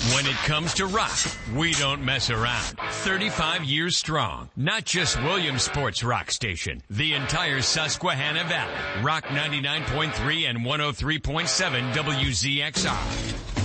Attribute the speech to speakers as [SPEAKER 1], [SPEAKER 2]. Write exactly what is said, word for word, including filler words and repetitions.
[SPEAKER 1] When it comes to rock, we don't mess around. thirty-five years strong. Not just Williamsport's rock station. The entire Susquehanna Valley. Rock ninety-nine point three and one oh three point seven W Z X R.